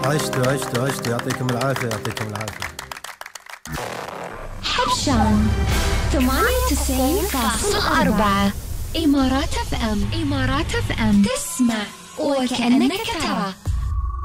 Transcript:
عشتوا يعطيكم العافية يعطيكم العافية. حبشان 98.4 إمارات اف ام تسمع وكأنك ترى.